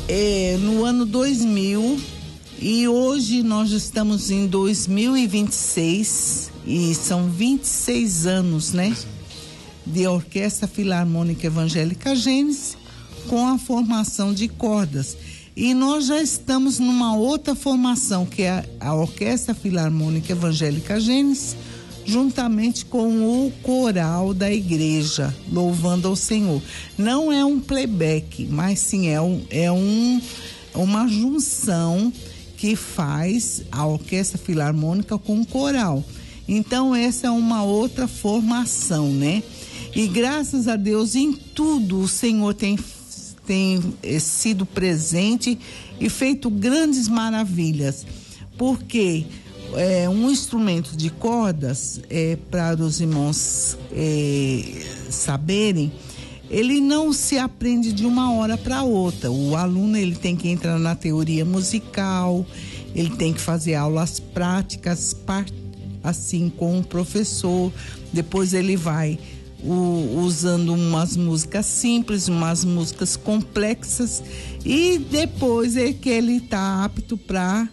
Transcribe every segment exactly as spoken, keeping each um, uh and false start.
é, no ano dois mil, e hoje nós estamos em dois mil e vinte e seis e são vinte e seis anos, né? De Orquestra Filarmônica Evangélica Gênesis, com a formação de cordas. E nós já estamos numa outra formação, que é a Orquestra Filarmônica Evangélica Gênesis, juntamente com o coral da igreja, louvando ao Senhor. Não é um playback, mas sim é, um, é um, uma junção que faz a Orquestra Filarmônica com o coral. Então essa é uma outra formação, né? E graças a Deus em tudo o Senhor tem, tem eh, sido presente e feito grandes maravilhas, porque é, um instrumento de cordas, é, para os irmãos é, saberem, ele não se aprende de uma hora para outra. O aluno ele tem que entrar na teoria musical, ele tem que fazer aulas práticas, assim com o professor. Depois ele vai o, usando umas músicas simples, umas músicas complexas, e depois é que ele está apto para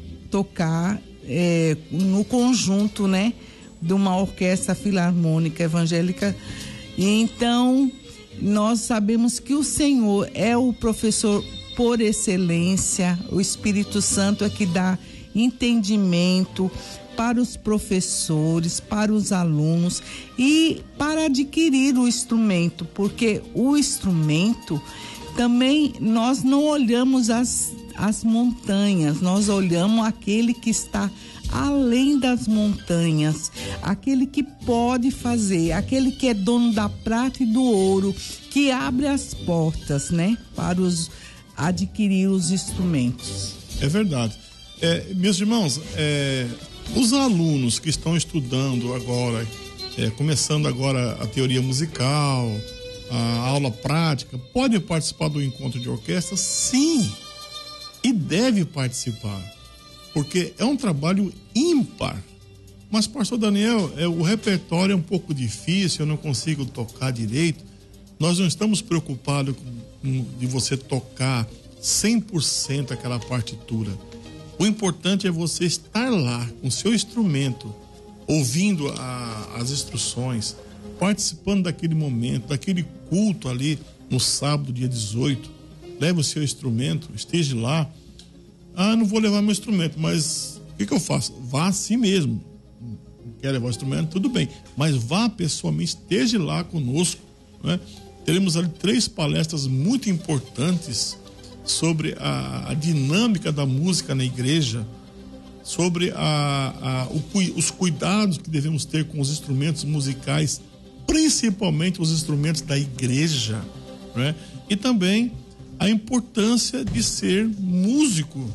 tocar é, no conjunto, né, de uma orquestra filarmônica evangélica. E então nós sabemos que o Senhor é o professor por excelência. O Espírito Santo é que dá entendimento para os professores, para os alunos e para adquirir o instrumento, porque o instrumento também, nós não olhamos as, as montanhas, nós olhamos aquele que está além das montanhas, aquele que pode fazer, aquele que é dono da prata e do ouro, que abre as portas, né, para os adquirir os instrumentos. É verdade. É, meus irmãos, é, os alunos que estão estudando agora, é, começando agora a teoria musical, a aula prática, podem participar do encontro de orquestra? Sim, e deve participar, porque é um trabalho ímpar. Mas, pastor Daniel, é, o repertório é um pouco difícil, eu não consigo tocar direito. Nós não estamos preocupados com, com, de você tocar cem por cento aquela partitura. O importante é você estar lá com o seu instrumento, ouvindo a, as instruções, participando daquele momento, daquele culto ali no sábado, dia dezoito. Leve o seu instrumento, esteja lá. Ah, não vou levar meu instrumento, mas o que, que eu faço? Vá assim mesmo. Não quer levar o instrumento? Tudo bem. Mas vá pessoalmente, esteja lá conosco, né? Teremos ali três palestras muito importantes sobre a, a dinâmica da música na igreja, sobre a, a, o, os cuidados que devemos ter com os instrumentos musicais, principalmente os instrumentos da igreja, né? E também a importância de ser músico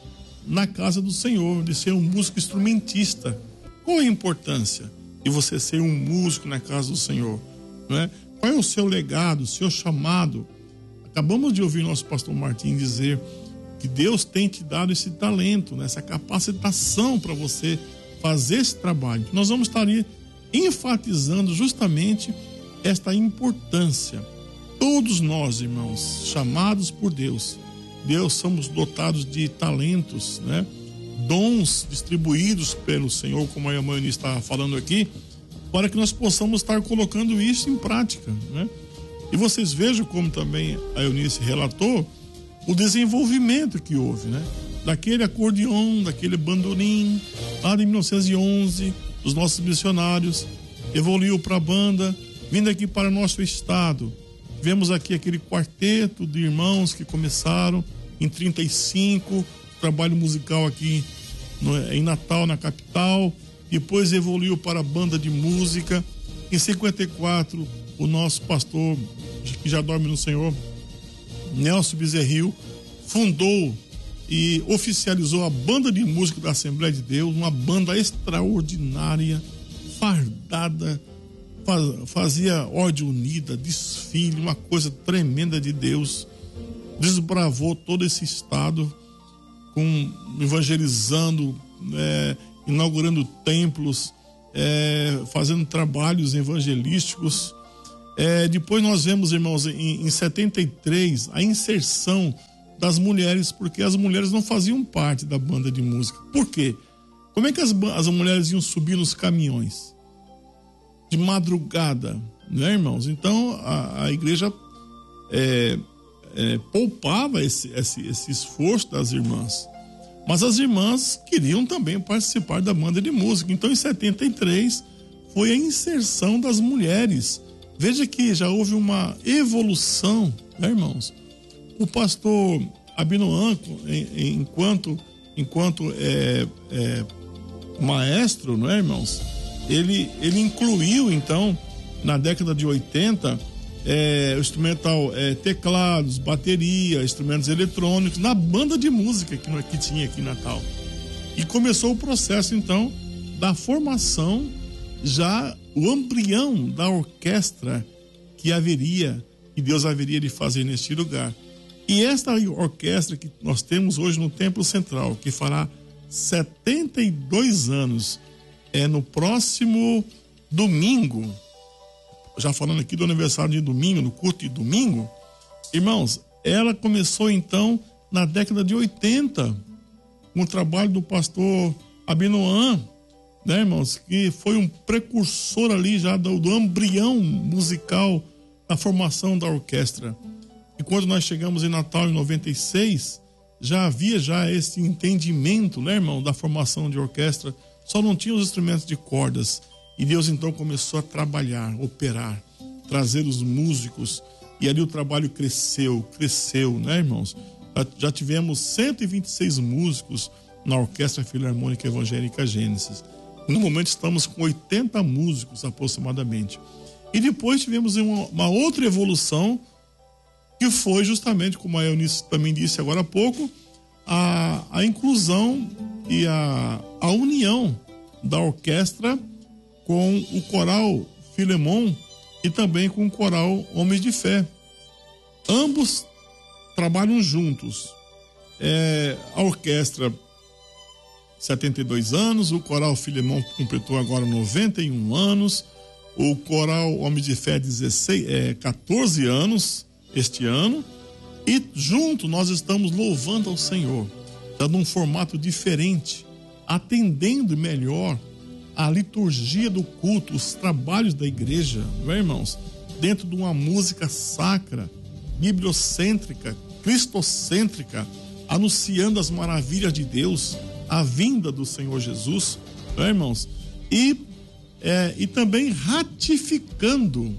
na casa do Senhor, de ser um músico instrumentista. Qual é a importância de você ser um músico na casa do Senhor, né? Qual é o seu legado, o seu chamado? Acabamos de ouvir nosso pastor Martim dizer que Deus tem te dado esse talento, né? Essa capacitação para você fazer esse trabalho. Nós vamos estar aí enfatizando justamente esta importância. Todos nós, irmãos, chamados por Deus, Deus somos dotados de talentos, né? Dons distribuídos pelo Senhor, como a irmã Eunice está falando aqui, para que nós possamos estar colocando isso em prática, né? E vocês vejam como também a Eunice relatou o desenvolvimento que houve, né? Daquele acordeon, daquele bandolim, lá de mil novecentos e onze, os nossos missionários, evoluiu para a banda, vindo aqui para o nosso estado. Vemos aqui aquele quarteto de irmãos que começaram em trinta e cinco, trabalho musical aqui no, em Natal, na capital, depois evoluiu para a banda de música. Em cinquenta e quatro, o nosso pastor, que já dorme no Senhor, Nelson Bezerril, fundou e oficializou a banda de música da Assembleia de Deus, uma banda extraordinária, fardada, fazia ordem unida, desfile, uma coisa tremenda de Deus. Desbravou todo esse estado, com, evangelizando, é, inaugurando templos, é, fazendo trabalhos evangelísticos. É, depois nós vemos, irmãos, em, em setenta e três, a inserção das mulheres, porque as mulheres não faziam parte da banda de música. Por quê? Como é que as, as mulheres iam subir nos caminhões? De madrugada, né, irmãos? Então, a, a igreja é, é, poupava esse, esse, esse esforço das irmãs. Mas as irmãs queriam também participar da banda de música. Então, em setenta e três, foi a inserção das mulheres. Veja que já houve uma evolução, né, irmãos? O pastor Abinoam, enquanto, enquanto é, é, maestro, não é, irmãos? Ele, ele incluiu, então, na década de oitenta, é, o instrumental é, teclados, bateria, instrumentos eletrônicos, na banda de música que, que tinha aqui em Natal. E começou o processo, então, da formação, já o embrião da orquestra que haveria, que Deus haveria de fazer neste lugar. E esta orquestra que nós temos hoje no Templo Central, que fará setenta e dois anos, é no próximo domingo, já falando aqui do aniversário de domingo, no culto de domingo, irmãos, ela começou então na década de oitenta, com o trabalho do pastor Abinoam, né, irmãos, que foi um precursor ali já do, do embrião musical da formação da orquestra. E quando nós chegamos em Natal em noventa e seis, já havia já esse entendimento, né, irmão, da formação de orquestra. Só não tinha os instrumentos de cordas. E Deus então começou a trabalhar, operar, trazer os músicos. E ali o trabalho cresceu, cresceu, né, irmãos? Já, já tivemos cento e vinte e seis músicos na Orquestra Filarmônica Evangélica Gênesis. No momento estamos com oitenta músicos aproximadamente. E depois tivemos uma, uma outra evolução, que foi justamente, como a Eunice também disse agora há pouco, a, a inclusão e a, a união da orquestra com o coral Filemon e também com o coral Homens de Fé. Ambos trabalham juntos. É, a orquestra, setenta e dois anos, o coral Filemon completou agora noventa e um anos, o coral Homens de Fé dezesseis, é, catorze anos este ano, e junto nós estamos louvando ao Senhor, dando um formato diferente, atendendo melhor a liturgia do culto, os trabalhos da igreja, não é, irmãos? Dentro de uma música sacra, bibliocêntrica, cristocêntrica, anunciando as maravilhas de Deus, a vinda do Senhor Jesus, não é, irmãos? E, é, e também ratificando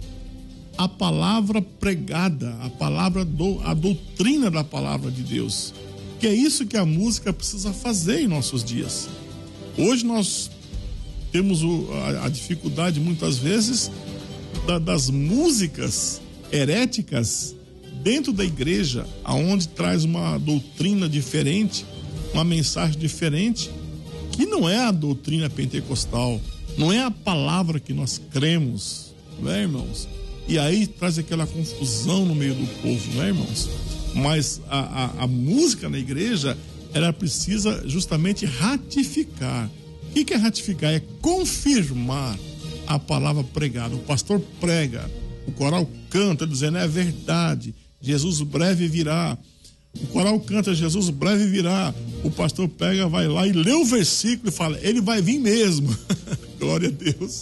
a palavra pregada, a palavra do, a doutrina da palavra de Deus, que é isso que a música precisa fazer em nossos dias. Hoje nós temos o, a, a dificuldade muitas vezes da, das músicas heréticas dentro da igreja, aonde traz uma doutrina diferente, uma mensagem diferente, que não é a doutrina pentecostal, não é a palavra que nós cremos, não é, irmãos? E aí traz aquela confusão no meio do povo, não é, irmãos? Mas a, a, a música na igreja, ela precisa justamente ratificar. O que, que é ratificar? É confirmar a palavra pregada. O pastor prega, o coral canta dizendo é verdade, Jesus breve virá. O coral canta, Jesus breve virá. O pastor pega, vai lá e lê o versículo e fala, ele vai vir mesmo. Glória a Deus.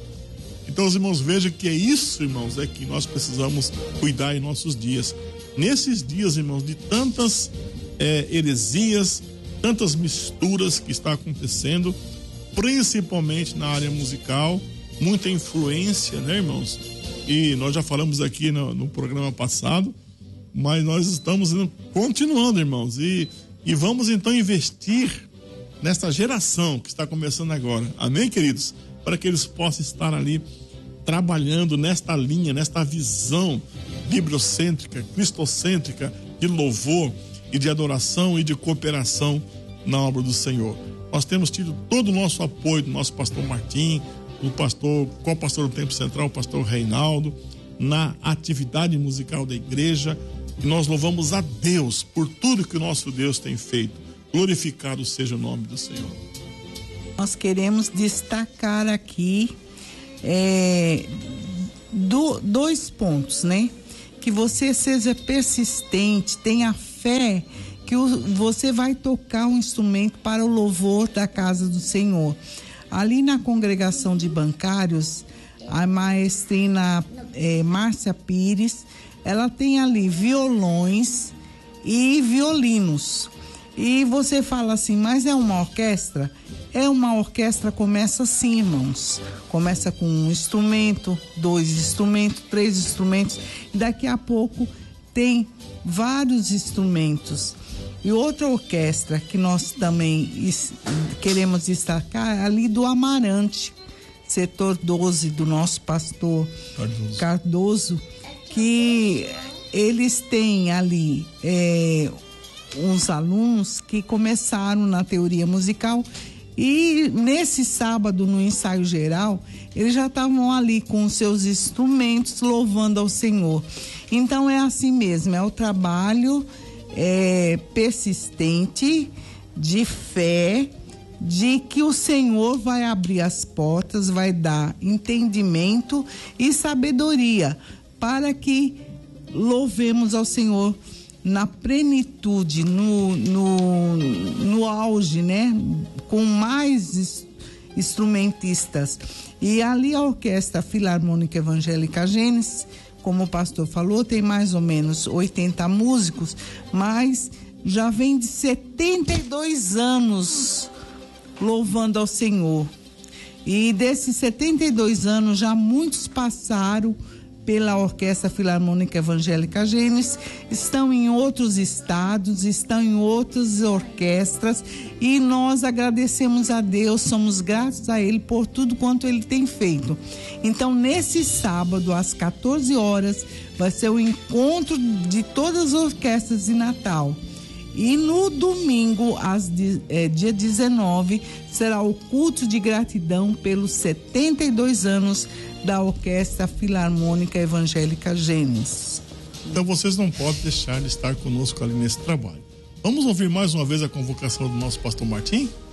Então, os irmãos, vejam que é isso, irmãos, é que nós precisamos cuidar em nossos dias. Nesses dias, irmãos, de tantas é, heresias, tantas misturas que está acontecendo, principalmente na área musical, muita influência, né, irmãos? E nós já falamos aqui no, no programa passado, mas nós estamos continuando, irmãos, e, e vamos então investir nessa geração que está começando agora. Amém, queridos? Para que eles possam estar ali trabalhando nesta linha, nesta visão bibliocêntrica, cristocêntrica, de louvor e de adoração e de cooperação na obra do Senhor. Nós temos tido todo o nosso apoio do nosso pastor Martim, do pastor, co-pastor do Templo Central, o pastor Reinaldo, na atividade musical da igreja, e nós louvamos a Deus por tudo que o nosso Deus tem feito. Glorificado seja o nome do Senhor. Nós queremos destacar aqui é, do, dois pontos, né? Que você seja persistente, tenha fé que o, você vai tocar um instrumento para o louvor da casa do Senhor. Ali na congregação de bancários, a maestrina é, Márcia Pires, ela tem ali violões e violinos. E você fala assim, mas é uma orquestra? É uma orquestra, começa assim, irmãos. Começa com um instrumento, dois instrumentos, três instrumentos, e daqui a pouco tem vários instrumentos. E outra orquestra que nós também queremos destacar, ali do Amarante, setor doze, do nosso pastor Cardoso, Cardoso que eles têm ali é, uns alunos que começaram na teoria musical, e nesse sábado, no ensaio geral, eles já estavam ali com os seus instrumentos louvando ao Senhor. Então é assim mesmo, é o trabalho é, persistente, de fé, de que o Senhor vai abrir as portas, vai dar entendimento e sabedoria para que louvemos ao Senhor na plenitude, no, no, no auge, né? Com mais instrumentistas. E ali a Orquestra Filarmônica Evangélica Gênesis, como o pastor falou, tem mais ou menos oitenta músicos, mas já vem de setenta e dois anos louvando ao Senhor. E desses setenta e dois anos, já muitos passaram pela Orquestra Filarmônica Evangélica Gênesis, estão em outros estados, estão em outras orquestras, e nós agradecemos a Deus, somos gratos a Ele por tudo quanto Ele tem feito. Então, nesse sábado, às quatorze horas, vai ser o encontro de todas as orquestras de Natal. E no domingo, às, é, dia dezenove, será o culto de gratidão pelos setenta e dois anos da Orquestra Filarmônica Evangélica Gênesis. Então vocês não podem deixar de estar conosco ali nesse trabalho. Vamos ouvir mais uma vez a convocação do nosso pastor Martim?